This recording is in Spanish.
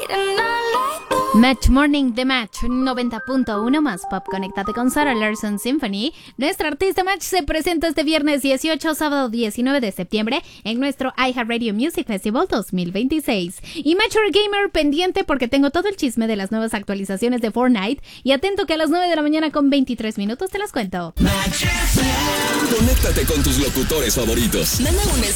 Match Morning de Match 90.1 más Pop. Conéctate con Sarah Larson Symphony. Nuestra artista Match se presenta este viernes 18, sábado 19 de septiembre en nuestro iHeartRadio Music Festival 2026. Y Mature Gamer pendiente porque tengo todo el chisme de las nuevas actualizaciones de Fortnite. Y atento que a las 9 de la mañana con 23 minutos te las cuento. Conéctate con tus locutores favoritos. Manda un